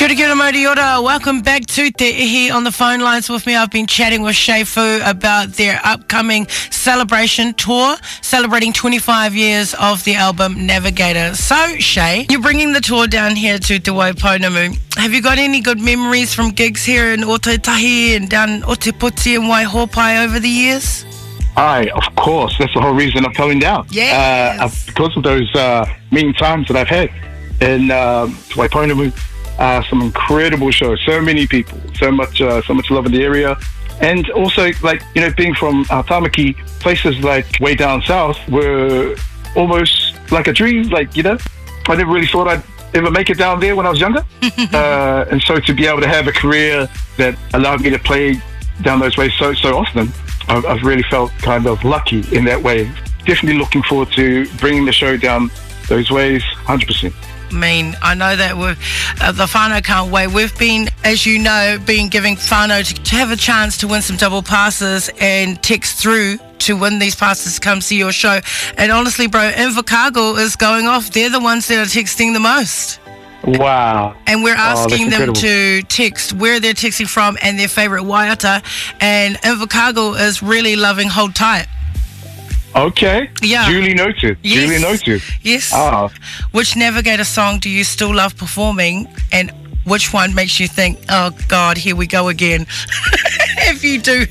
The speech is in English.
Kia ora, Mauri ora. Welcome back to Te Ihi. On the phone lines with me, I've been chatting with Shay Fu about their upcoming celebration tour, celebrating 25 years of the album Navigator. So, Shay, you're bringing the tour down here to Te Waipounamu. Have you got any good memories from gigs here in Ōtautahi and down Ōtepoti and Waihopai over the years? Aye, of course. That's the whole reason I'm coming down. Yes. Because of those meeting times that I've had in Te Waipounamu. Some incredible shows, so many people, so much love in the area. And also, being from Tamaki, places like way down south were almost like a dream. I never really thought I'd ever make it down there when I was younger. And so to be able to have a career that allowed me to play down those ways so often, I've really felt kind of lucky in that way. Definitely looking forward to bringing the show down those ways, 100%. I know that the whānau can't wait. We've been, as you know, giving whānau to have a chance to win some double passes and text through to win these passes to come see your show. And honestly, bro, Invercargill is going off. They're the ones that are texting the most. Wow. And we're asking them incredible. to text where they're texting from and their favourite waiata. And Invercargill is really loving Hold Tight. Okay. Yeah. Duly noted. Yes. Duly noted. Yes. Ah. Which Navigator song do you still love performing, and which one makes you think, oh God, here we go again? If you do